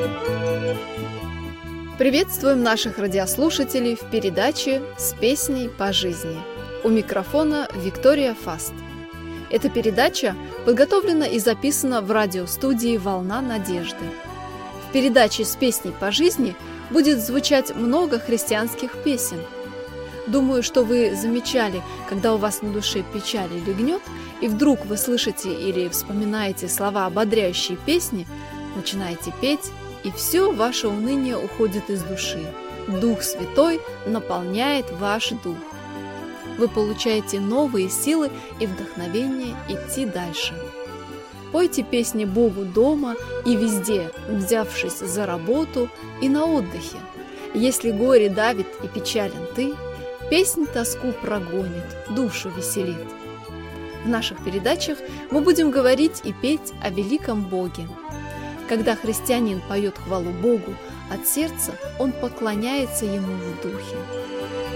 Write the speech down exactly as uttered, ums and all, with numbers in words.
Приветствуем наших радиослушателей в передаче «С песней по жизни». У микрофона Виктория Фаст. Эта передача подготовлена и записана в радиостудии «Волна надежды». В передаче «С песней по жизни» будет звучать много христианских песен. Думаю, что вы замечали, когда у вас на душе печаль или гнет, и вдруг вы слышите или вспоминаете слова ободряющей песни, начинаете петь, и все ваше уныние уходит из души. Дух Святой наполняет ваш дух. Вы получаете новые силы и вдохновение идти дальше. Пойте песни Богу дома и везде, взявшись за работу и на отдыхе. Если горе давит и печален ты, песнь тоску прогонит, душу веселит. В наших передачах мы будем говорить и петь о великом Боге. Когда христианин поет хвалу Богу от сердца, он поклоняется Ему в духе.